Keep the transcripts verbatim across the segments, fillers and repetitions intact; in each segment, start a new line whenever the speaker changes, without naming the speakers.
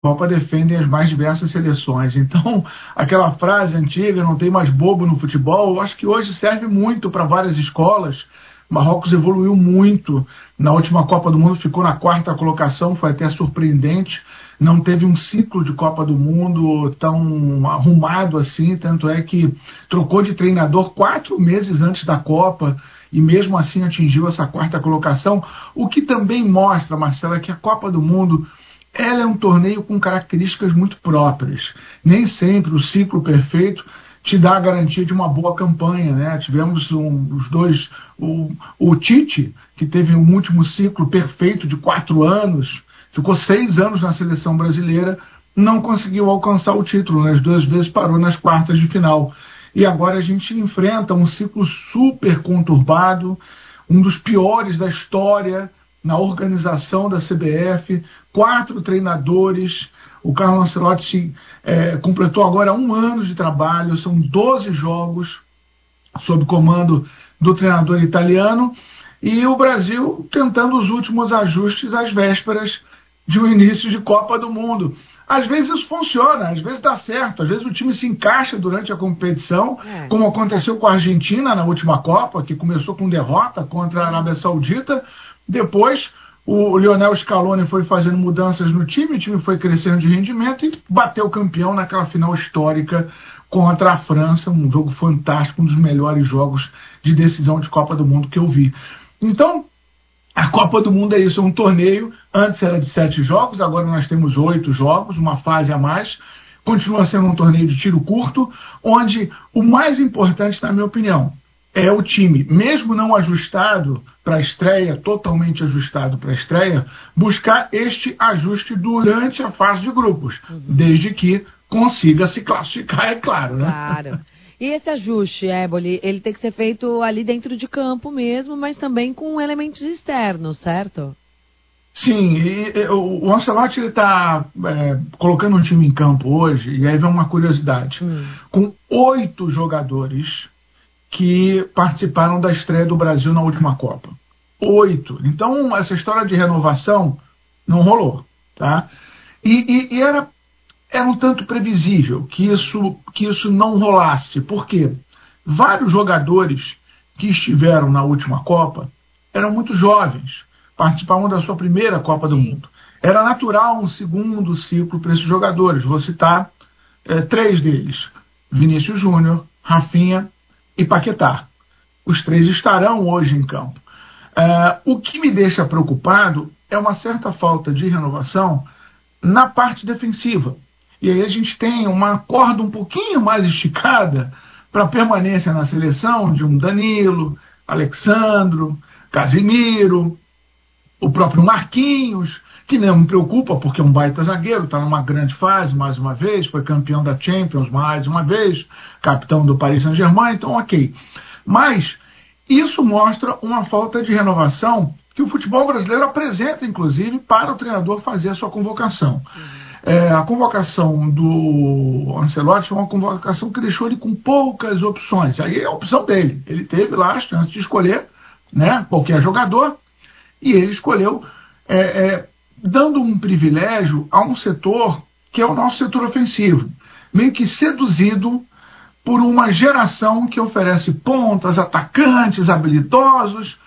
Copa defendem as mais diversas seleções. Então, aquela frase antiga, não tem mais bobo no futebol, eu acho que hoje serve muito para várias escolas. Marrocos evoluiu muito. Na última Copa do Mundo ficou na quarta colocação, foi até surpreendente. Não teve um ciclo de Copa do Mundo tão arrumado assim, tanto é que trocou de treinador quatro meses antes da Copa e mesmo assim atingiu essa quarta colocação, o que também mostra, Marcela, que a Copa do Mundo ela é um torneio com características muito próprias. Nem sempre o ciclo perfeito te dá a garantia de uma boa campanha, né? Tivemos um, os dois, o, o Tite, que teve um último ciclo perfeito de quatro anos, ficou seis anos na seleção brasileira, não conseguiu alcançar o título, nas duas vezes parou nas quartas de final. E agora a gente enfrenta um ciclo super conturbado, um dos piores da história, na organização da C B F, quatro treinadores. O Carlo Ancelotti é, completou agora um ano de trabalho, são doze jogos sob comando do treinador italiano, e o Brasil tentando os últimos ajustes às vésperas de um início de Copa do Mundo. Às vezes isso funciona, às vezes dá certo, às vezes o time se encaixa durante a competição, é. como aconteceu com a Argentina na última Copa, que começou com derrota contra a Arábia Saudita. Depois, o Lionel Scaloni foi fazendo mudanças no time, o time foi crescendo de rendimento e bateu campeão naquela final histórica contra a França, um jogo fantástico, um dos melhores jogos de decisão de Copa do Mundo que eu vi. Então, a Copa do Mundo é isso, é um torneio, antes era de sete jogos, agora nós temos oito jogos, uma fase a mais, continua sendo um torneio de tiro curto, onde o mais importante, na minha opinião, é o time, mesmo não ajustado para a estreia, totalmente ajustado para a estreia, buscar este ajuste durante a fase de grupos, uhum. desde que consiga se classificar, é claro, né?
Claro. E esse ajuste, Éboli, ele tem que ser feito ali dentro de campo mesmo, mas também com elementos externos, certo?
Sim, e, e, o Ancelotti está é, colocando um time em campo hoje, e aí vem uma curiosidade, hum. com oito jogadores que participaram da estreia do Brasil na última Copa. Oito. Então, essa história de renovação não rolou, tá? E, e, e era, era um tanto previsível que isso, que isso não rolasse. Por quê? Vários jogadores que estiveram na última Copa eram muito jovens, participavam da sua primeira Copa do Mundo. Era natural um segundo ciclo para esses jogadores. Vou citar é, três deles. Vinícius Júnior, Rafinha e Paquetá. Os três estarão hoje em campo. Uh, o que me deixa preocupado é uma certa falta de renovação na parte defensiva. E aí a gente tem uma corda um pouquinho mais esticada para a permanência na seleção de um Danilo, Alexandro, Casimiro, o próprio Marquinhos, que não me preocupa porque é um baita zagueiro, está numa grande fase mais uma vez, foi campeão da Champions mais uma vez, capitão do Paris Saint-Germain, então ok. Mas isso mostra uma falta de renovação que o futebol brasileiro apresenta, inclusive, para o treinador fazer a sua convocação. Uhum. É, a convocação do Ancelotti foi uma convocação que deixou ele com poucas opções. Aí é a opção dele. Ele teve lá a chance de escolher, né, qualquer jogador, e ele escolheu é, é, dando um privilégio a um setor que é o nosso setor ofensivo, meio que seduzido por uma geração que oferece pontas, atacantes, habilidosos,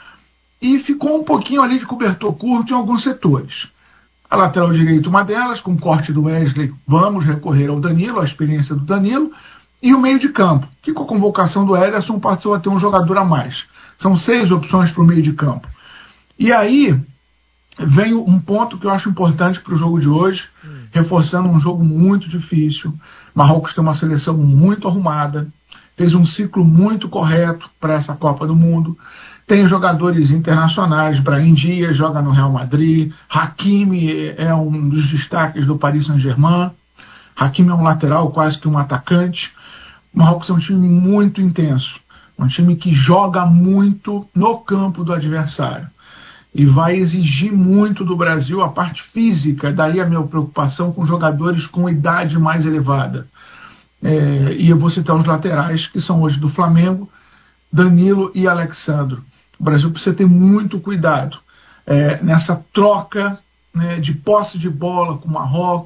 e ficou um pouquinho ali de cobertor curto em alguns setores. A lateral direita, uma delas, com o corte do Wesley, vamos recorrer ao Danilo, a experiência do Danilo, e o meio de campo, que com a convocação do Ederson passou a ter um jogador a mais. São seis opções para o meio de campo. E aí vem um ponto que eu acho importante para o jogo de hoje, hum. reforçando um jogo muito difícil. Marrocos tem uma seleção muito arrumada, fez um ciclo muito correto para essa Copa do Mundo. Tem jogadores internacionais, Brahim Dias joga no Real Madrid, Hakimi é um dos destaques do Paris Saint-Germain, Hakimi é um lateral, quase que um atacante. O Marrocos é um time muito intenso, um time que joga muito no campo do adversário. E vai exigir muito do Brasil a parte física, daí a minha preocupação com jogadores com idade mais elevada. É, e eu vou citar os laterais, que são hoje do Flamengo, Danilo e Alexandro. O Brasil precisa ter muito cuidado é, nessa troca, né, de posse de bola com o Marrocos.